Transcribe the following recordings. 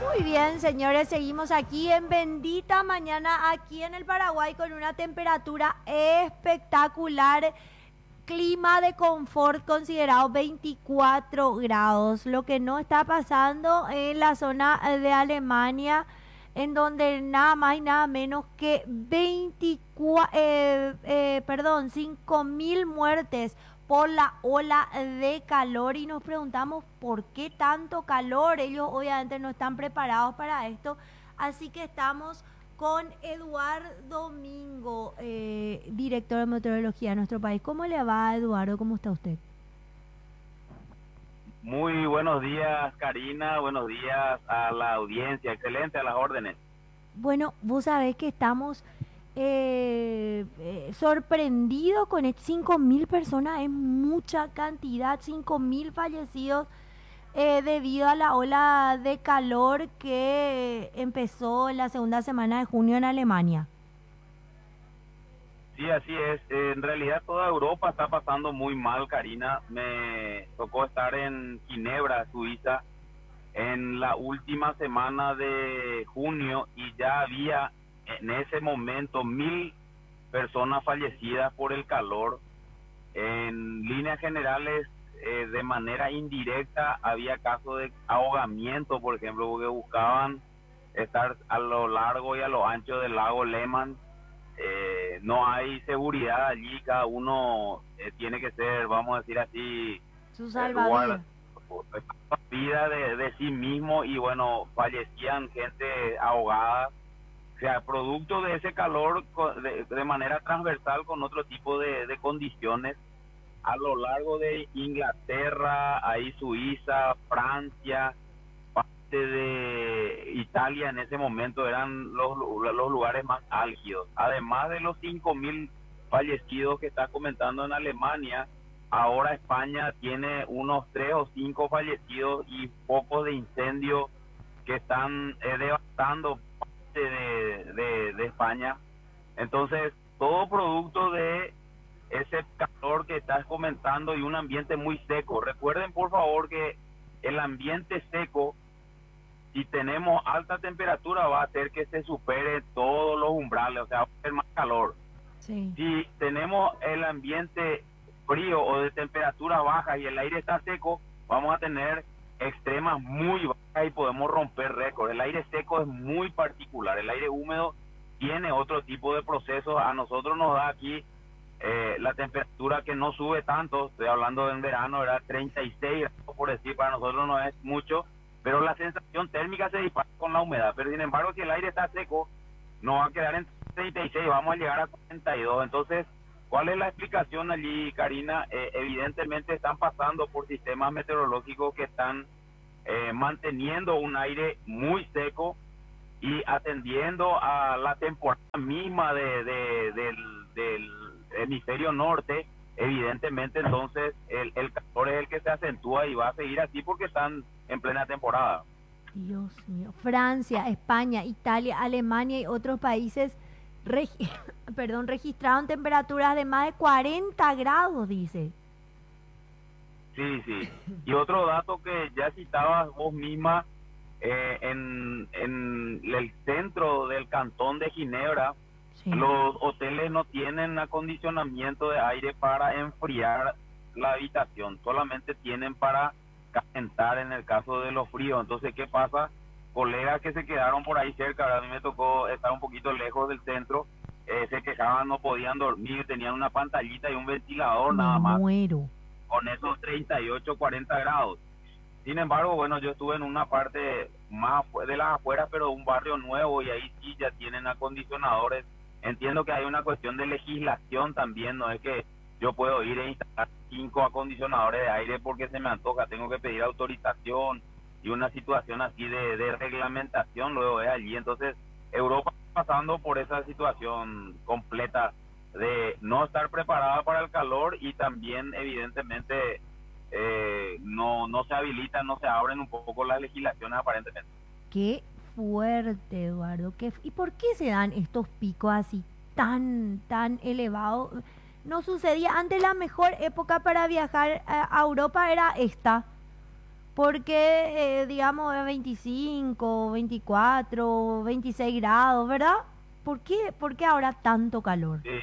Muy bien, señores, seguimos aquí en bendita mañana, aquí en el Paraguay, con una temperatura espectacular, clima de confort considerado 24 grados, lo que no está pasando en la zona de Alemania, en donde nada más y nada menos que 5.000 muertes por la ola de calor, y nos preguntamos por qué tanto calor. Ellos obviamente no están preparados para esto, así que estamos con Eduardo Domingo, director de meteorología de nuestro país. ¿Cómo le va, Eduardo? ¿Cómo está usted? Muy buenos días, Karina. Buenos días a la audiencia. Excelente, a las órdenes. Bueno, vos sabés que estamos sorprendidos con 5.000 personas, es mucha cantidad, 5.000 fallecidos debido a la ola de calor que empezó en la segunda semana de junio en Alemania. Sí, así es. En realidad toda Europa está pasando muy mal, Karina. Me tocó estar en Ginebra, Suiza, en la última semana de junio y ya había en ese momento 1.000 personas fallecidas por el calor. En líneas generales, de manera indirecta, había casos de ahogamiento, por ejemplo, porque buscaban estar a lo largo y a lo ancho del lago Lehmann. No hay seguridad allí, cada uno tiene que ser, vamos a decir así, Su guarda salvavidas. vida de sí mismo y bueno, fallecían gente ahogada. O sea, producto de ese calor de manera transversal con otro tipo de condiciones a lo largo de Inglaterra, ahí Suiza, Francia, parte de Italia en ese momento eran los lugares más álgidos. Además de los 5.000 fallecidos que está comentando en Alemania, ahora España tiene unos 3 o 5 fallecidos y focos de incendio que están devastando parte de España. Entonces, todo producto de ese calor que estás comentando y un ambiente muy seco. Recuerden, por favor, que el ambiente seco, si tenemos alta temperatura, va a hacer que se supere todos los umbrales, o sea, va a ser más calor. Sí. Si tenemos el ambiente frío o de temperatura baja y el aire está seco, vamos a tener extremas muy bajas y podemos romper récords. El aire seco es muy particular, el aire húmedo tiene otro tipo de procesos. A nosotros nos da aquí la temperatura que no sube tanto, estoy hablando en verano, era 36 grados por decir, para nosotros no es mucho, pero la sensación térmica se dispara con la humedad. Pero sin embargo, si el aire está seco, no va a quedar en 36, vamos a llegar a 42. Entonces, ¿cuál es la explicación allí, Karina? Evidentemente están pasando por sistemas meteorológicos que están manteniendo un aire muy seco y atendiendo a la temporada misma del hemisferio norte. Evidentemente entonces el calor es el que se acentúa y va a seguir así porque están en plena temporada. Dios mío. Francia, España, Italia, Alemania y otros países regi- perdón, registraron temperaturas de más de 40 grados, dice. Sí, sí. Y otro dato que ya citabas vos misma, en el centro del cantón de Ginebra, Sí. los hoteles no tienen acondicionamiento de aire para enfriar la habitación, solamente tienen para calentar en el caso de los fríos. Entonces, ¿qué pasa? Colegas que se quedaron por ahí cerca, a mí me tocó estar un poquito lejos del centro, se quejaban, no podían dormir, tenían una pantallita y un ventilador Me nada más, muero. con esos 38, 40 grados. Sin embargo, bueno, yo estuve en una parte más de las afueras, pero un barrio nuevo y ahí sí ya tienen acondicionadores. Entiendo que hay una cuestión de legislación también, no es que yo puedo ir e instalar 5 acondicionadores de aire porque se me antoja, tengo que pedir autorización y una situación así de reglamentación luego es allí. Entonces, Europa está pasando por esa situación completa de no estar preparada para el calor y también evidentemente no se habilitan, no se abren un poco las legislaciones aparentemente. Qué fuerte, Eduardo. ¿Y por qué se dan estos picos así tan elevados? No sucedía antes. La mejor época para viajar a Europa era esta. porque, digamos, es 25, 24, 26 grados, ¿verdad? ¿Por qué ahora tanto calor? Sí.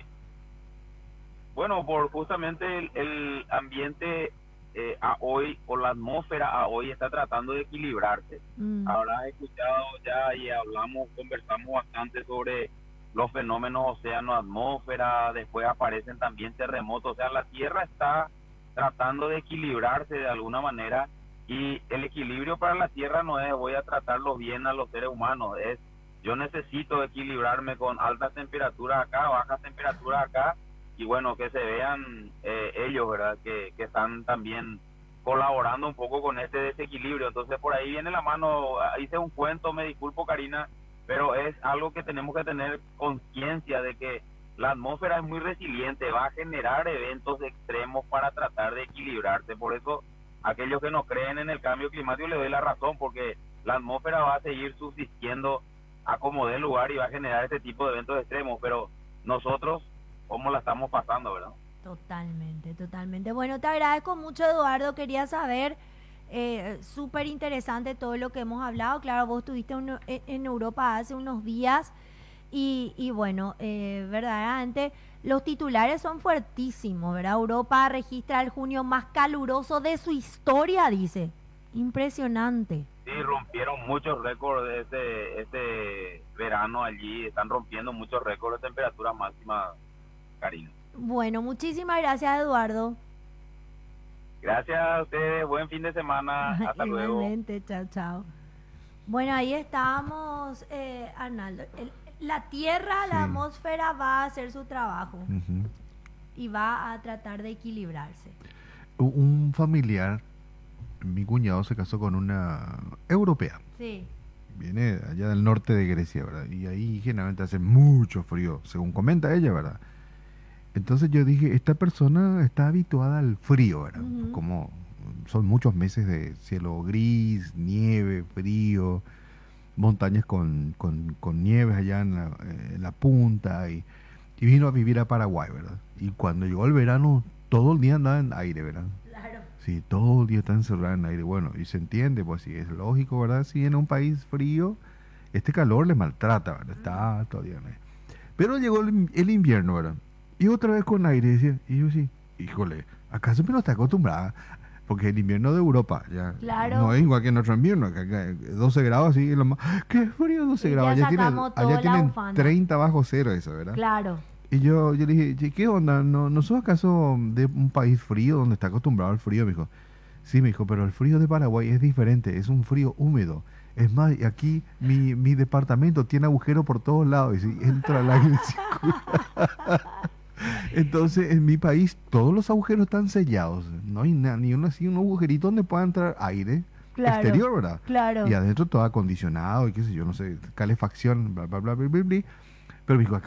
Bueno, por justamente el ambiente a hoy, o la atmósfera a hoy está tratando de equilibrarse. Mm, Habrás escuchado ya y conversamos bastante sobre los fenómenos océano-atmósfera, después aparecen también terremotos, o sea, la Tierra está tratando de equilibrarse de alguna manera, y el equilibrio para la Tierra no es voy a tratarlo bien a los seres humanos, es yo necesito equilibrarme con altas temperaturas acá, bajas temperaturas acá, y bueno, que se vean ellos, ¿verdad? Que están también colaborando un poco con este desequilibrio. Entonces por ahí viene la mano, hice un cuento, me disculpo Karina, pero es algo que tenemos que tener conciencia de que la atmósfera es muy resiliente, va a generar eventos extremos para tratar de equilibrarse. Por eso aquellos que no creen en el cambio climático les doy la razón, porque la atmósfera va a seguir subsistiendo a como dé lugar y va a generar este tipo de eventos extremos, pero nosotros cómo la estamos pasando, ¿verdad? totalmente, totalmente. Bueno, te agradezco mucho, Eduardo. Quería saber, súper interesante todo lo que hemos hablado. Claro, vos estuviste en Europa hace unos días y bueno, verdaderamente los titulares son fuertísimos, ¿verdad? Europa registra el junio más caluroso de su historia, dice. Impresionante. Sí, rompieron muchos récords este verano allí, están rompiendo muchos récords de temperatura máxima, Karina. Bueno, muchísimas gracias, Eduardo. Gracias a ustedes, buen fin de semana, hasta luego. Igualmente, chao, chao. Bueno, ahí estábamos, Arnaldo. La Tierra, Sí. la atmósfera va a hacer su trabajo Ujú. y va a tratar de equilibrarse. Un familiar, mi cuñado se casó con una europea. Sí. Viene allá del norte de Grecia, ¿verdad? Y ahí generalmente hace mucho frío, según comenta ella, ¿verdad? Entonces yo dije, esta persona está habituada al frío, ¿verdad? Ujú. Como son muchos meses de cielo gris, nieve, frío, montañas con nieves allá en la punta, y vino a vivir a Paraguay, ¿verdad? Y cuando llegó el verano, todo el día andaba en aire, ¿verdad? Claro. Sí, todo el día está encerrado en aire. Bueno, y se entiende, pues sí, es lógico, ¿verdad? Si en un país frío, este calor le maltrata, ¿verdad? Está todavía, ¿no? Pero llegó el invierno, ¿verdad? Y otra vez con aire, decía, y yo sí, híjole, ¿acaso me no está acostumbrada? Porque el invierno de Europa ya Claro. no es igual que nuestro invierno, acá 12 grados así, es lo más, qué frío 12 Y grados, ya sacamos toda allá la tienen bufanda. 30 bajo cero eso, ¿verdad? Claro. Y yo le dije, "Che, ¿qué onda? ¿No sos acaso de un país frío donde está acostumbrado al frío?" Me dijo, sí, me dijo, pero el frío de Paraguay es diferente, es un frío húmedo. Es más, aquí mi departamento tiene agujero por todos lados y si entra el aire circula. Entonces, en mi país todos los agujeros están sellados. No hay ni uno así, un agujerito donde pueda entrar aire Claro. exterior, ¿verdad? Claro. Y adentro todo acondicionado y qué sé yo, no sé, calefacción, bla, bla, bla, bla, bla, bla. Pero me dijo,